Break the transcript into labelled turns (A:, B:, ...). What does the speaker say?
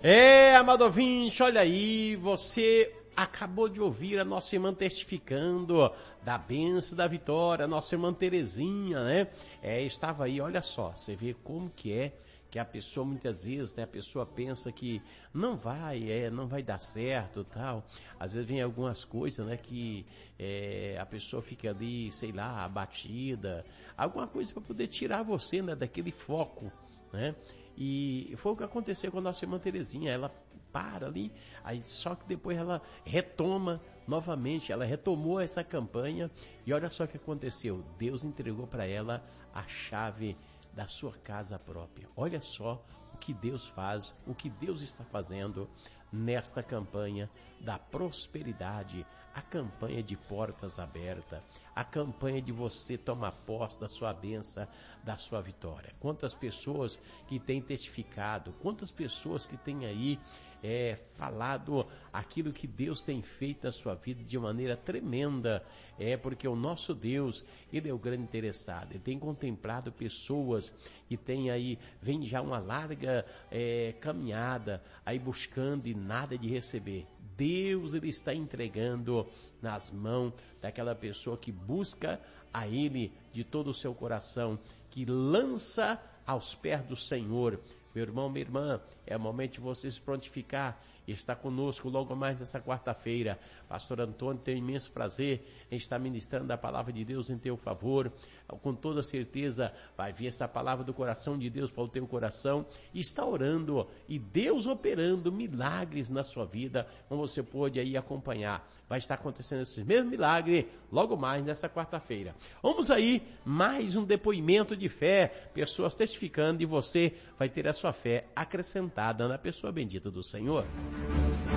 A: Amado ouvinte, olha aí, você acabou de ouvir a nossa irmã testificando da bênção da vitória, a nossa irmã Terezinha, né? Estava aí, olha só, você vê como que a pessoa muitas vezes, né, a pessoa pensa que não vai dar certo, tal. Às vezes vem algumas coisas, né, que a pessoa fica ali, sei lá, abatida, alguma coisa para poder tirar você, né, daquele foco, né? E foi o que aconteceu com a nossa irmã Terezinha. Ela para ali, aí só que depois ela retoma novamente, ela retomou essa campanha e olha só o que aconteceu. Deus entregou para ela a chave da sua casa própria. Olha só o que Deus faz, o que Deus está fazendo nesta campanha da prosperidade, a campanha de portas abertas, a campanha de você tomar posse da sua bênção, da sua vitória. Quantas pessoas que têm testificado, quantas pessoas que têm aí falado aquilo que Deus tem feito na sua vida de maneira tremenda, porque o nosso Deus, Ele é o grande interessado, Ele tem contemplado pessoas que têm aí, vem já uma larga caminhada, aí buscando e nada de receber. Deus, Ele está entregando nas mãos daquela pessoa que busca a Ele de todo o seu coração, que lança aos pés do Senhor. Meu irmão, minha irmã, é o momento de você se prontificar e estar conosco logo mais nessa quarta-feira. Pastor Antônio tem um imenso prazer em estar ministrando a palavra de Deus em teu favor. Com toda certeza vai vir essa palavra do coração de Deus para o teu coração e está orando e Deus operando milagres na sua vida, como você pode aí acompanhar. Vai estar acontecendo esse mesmo milagre logo mais nessa quarta-feira. Vamos aí, mais um depoimento de fé, pessoas testificando e você vai ter a sua fé acrescentada na pessoa bendita do Senhor.